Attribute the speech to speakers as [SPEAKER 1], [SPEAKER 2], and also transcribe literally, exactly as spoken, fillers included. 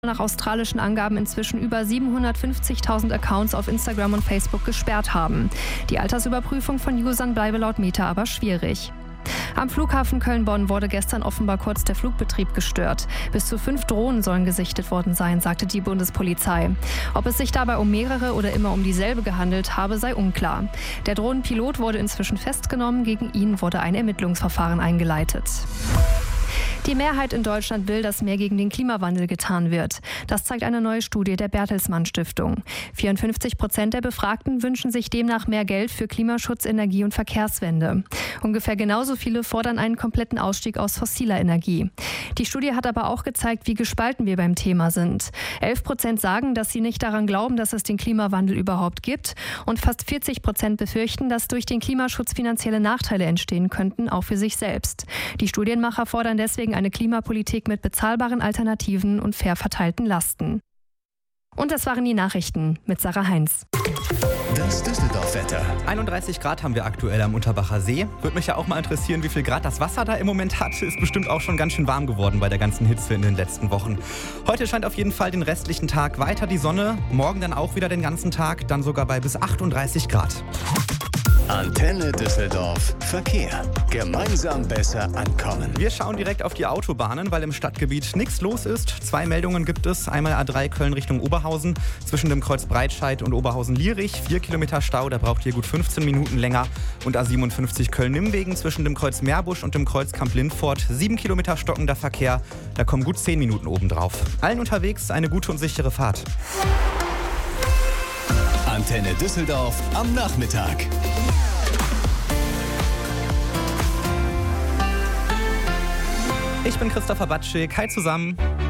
[SPEAKER 1] nach australischen Angaben inzwischen über siebenhundertfünfzigtausend Accounts auf Instagram und Facebook gesperrt haben. Die Altersüberprüfung von Usern bleibe laut Meta aber schwierig. Am Flughafen Köln-Bonn wurde gestern offenbar kurz der Flugbetrieb gestört. Bis zu fünf Drohnen sollen gesichtet worden sein, sagte die Bundespolizei. Ob es sich dabei um mehrere oder immer um dieselbe gehandelt habe, sei unklar. Der Drohnenpilot wurde inzwischen festgenommen, gegen ihn wurde ein Ermittlungsverfahren eingeleitet. Die Mehrheit in Deutschland will, dass mehr gegen den Klimawandel getan wird. Das zeigt eine neue Studie der Bertelsmann Stiftung. vierundfünfzig Prozent der Befragten wünschen sich demnach mehr Geld für Klimaschutz, Energie und Verkehrswende. Ungefähr genauso viele fordern einen kompletten Ausstieg aus fossiler Energie. Die Studie hat aber auch gezeigt, wie gespalten wir beim Thema sind. elf Prozent sagen, dass sie nicht daran glauben, dass es den Klimawandel überhaupt gibt. Und fast vierzig Prozent befürchten, dass durch den Klimaschutz finanzielle Nachteile entstehen könnten, auch für sich selbst. Die Studienmacher fordern deswegen eine Klimapolitik mit bezahlbaren Alternativen und fair verteilten Lasten. Und das waren die Nachrichten mit Sarah Heinz.
[SPEAKER 2] Das Düsseldorf-Wetter.
[SPEAKER 3] einunddreißig Grad haben wir aktuell am Unterbacher See. Würde mich ja auch mal interessieren, wie viel Grad das Wasser da im Moment hat. Ist bestimmt auch schon ganz schön warm geworden bei der ganzen Hitze in den letzten Wochen. Heute scheint auf jeden Fall den restlichen Tag weiter die Sonne. Morgen dann auch wieder den ganzen Tag, dann sogar bei bis achtunddreißig Grad.
[SPEAKER 2] Antenne Düsseldorf. Verkehr. Gemeinsam besser ankommen.
[SPEAKER 3] Wir schauen direkt auf die Autobahnen, weil im Stadtgebiet nichts los ist. Zwei Meldungen gibt es. Einmal A drei Köln Richtung Oberhausen. Zwischen dem Kreuz Breitscheid und Oberhausen-Lierich. Vier Kilometer Stau, da braucht ihr gut fünfzehn Minuten länger. Und A siebenundfünfzig Köln-Nimwegen zwischen dem Kreuz Meerbusch und dem Kreuz Kamp-Lindfort. Sieben Kilometer stockender Verkehr. Da kommen gut zehn Minuten obendrauf. Allen unterwegs eine gute und sichere Fahrt.
[SPEAKER 2] Antenne Düsseldorf am Nachmittag.
[SPEAKER 3] Ich bin Christopher Batschik. Hi zusammen.